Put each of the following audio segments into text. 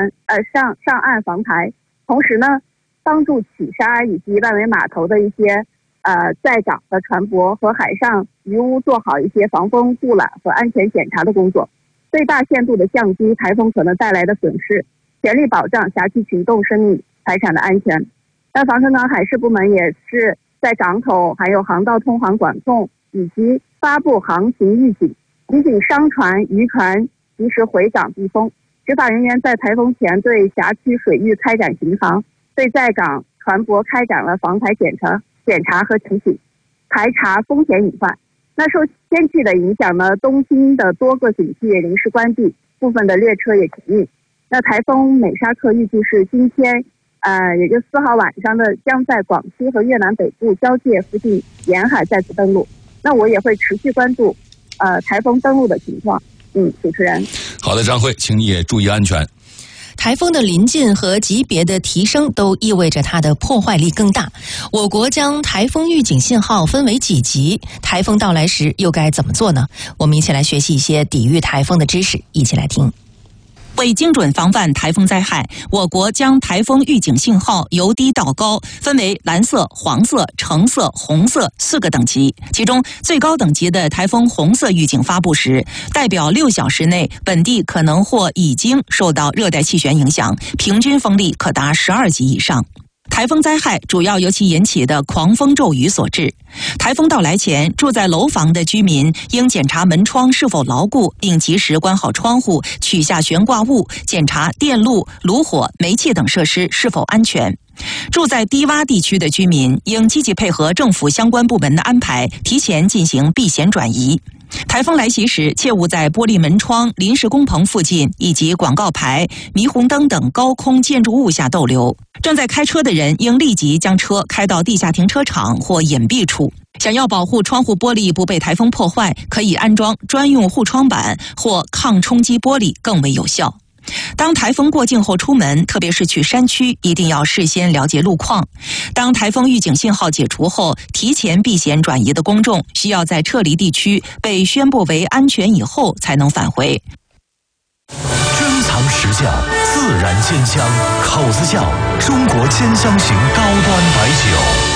上岸防台，同时呢，帮助起沙以及外围码头的一些在港的船舶和海上渔屋做好一些防风护栏和安全检查的工作，最大限度的降低台风可能带来的损失，全力保障辖区群众生命财产的安全。那防城港海事部门也是在港口还有航道通航管控以及发布航行预警，提醒商船渔船及时回港避风。执法人员在台风前对辖区水域开展巡航，对在港船舶开展了防台检查和提醒，排查风险隐患。那受天气的影响呢，东京的多个景区也临时关闭，部分的列车也停运。那台风美沙克预计是今天也就4号晚上的将在广西和越南北部交界附近沿海再次登陆。那我也会持续关注台风登陆的情况。主持人。 好的，张慧，请你也注意安全。 台风的临近和级别的提升都意味着它的破坏力更大。我国将台风预警信号分为几级，台风到来时又该怎么做呢？我们一起来学习一些抵御台风的知识，一起来听。 为精准防范台风灾害，我国将台风预警信号由低到高分为蓝色、黄色、橙色、红色4个等级。其中最高等级的台风红色预警发布时，代表6小时内本地可能或已经受到热带气旋影响，平均风力可达12级以上。台风灾害主要由其引起的狂风骤雨所致。台风到来前，住在楼房的居民应检查门窗是否牢固，并及时关好窗户，取下悬挂物，检查电路、炉火、煤气等设施是否安全。住在低洼地区的居民应积极配合政府相关部门的安排，提前进行避险转移。台风来袭时，切勿在玻璃门窗、临时工棚附近以及广告牌、霓虹灯等高空建筑物下逗留。正在开车的人应立即将车开到地下停车场或隐蔽处。想要保护窗户玻璃不被台风破坏，可以安装专用护窗板或抗冲击玻璃更为有效。当台风过境后出门，特别是去山区，一定要事先了解路况。当台风预警信号解除后，提前避险转移的公众需要在撤离地区被宣布为安全以后才能返回。 珍藏实窖，自然鲜香，口子窖，中国兼香型高端白酒。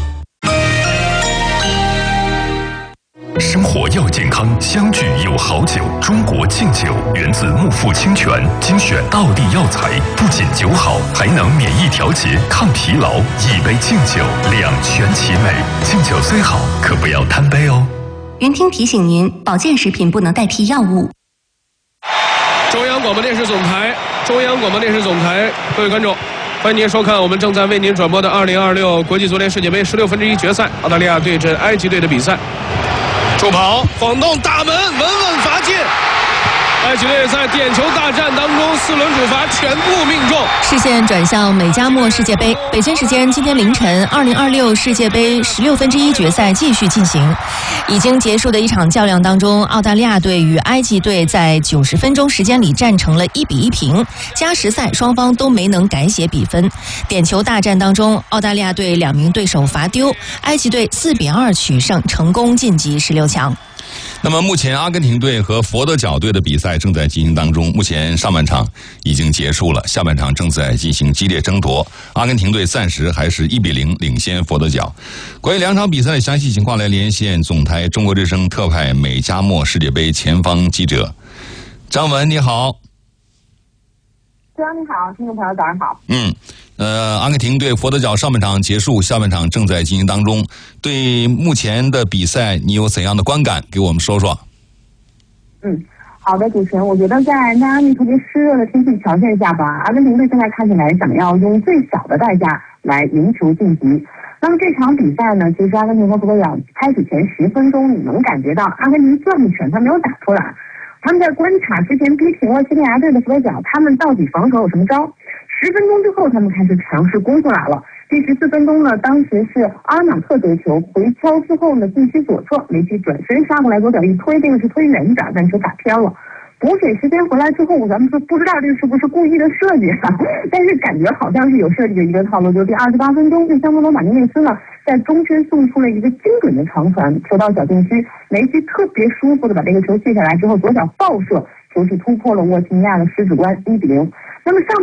生活要健康，相聚有好酒。中国劲酒源自木富清泉，精选道地药材，不仅酒好，还能免疫调节、抗疲劳。一杯劲酒，两全其美。劲酒虽好，可不要贪杯哦。 云听提醒您，保健食品不能代替药物。 中央广播电视总台，各位观众，欢迎您收看我们正在为您转播的2026国际足联世界杯16分之一决赛，澳大利亚对阵埃及队的比赛。助跑晃动大门，稳稳罚进。埃及队在点球大战当中4轮主罚全部命中。 视线转向美加墨世界杯，北京时间今天凌晨，2026世界杯16分之一决赛继续进行。已经结束的一场较量当中，澳大利亚队与埃及队在90分钟时间里战成了1-1平，加时赛双方都没能改写比分。点球大战当中，澳大利亚队2名对手罚丢，埃及队4-2取胜，成功晋级16强。 那么目前阿根廷队和佛得角队的比赛正在进行当中，目前上半场已经结束了，下半场正在进行激烈争夺，阿根廷队暂时还是1-0领先佛得角。关于两场比赛的详细情况，来连线总台中国之声特派美加墨世界杯前方记者张文，你好。 主持人你好，听众朋友早上好。 阿根廷队佛得角上半场结束，下半场正在进行当中。对目前的比赛，你有怎样的观感？给我们说说。 好的，主持人，我觉得在迈阿密特别湿热的天气条件下吧，阿根廷队现在看起来想要用最小的代价来赢球晋级。那么这场比赛呢，其实阿根廷和佛得角开始前10分钟，你能感觉到阿根廷这么拳他没有打出来。他们在观察之前逼平了西班牙队的佛得角，他们到底防守有什么招？10分钟之后，他们开始尝试攻出来了。第14分钟呢，当时是阿尔马特得球回敲之后呢，禁区左侧，梅西转身杀过来，左脚一推，这个是推远点，但球打偏了。补水时间回来之后，咱们说不知道这个是不是故意的设计但是感觉好像是有设计的一个套路。就第28分钟，这香波罗马丁内斯呢，在中圈送出了一个精准的长传，球到小禁区，梅西特别舒服的把这个球卸下来之后，左脚爆射，球是突破了沃齐尼亚的十指关，1-0。那么上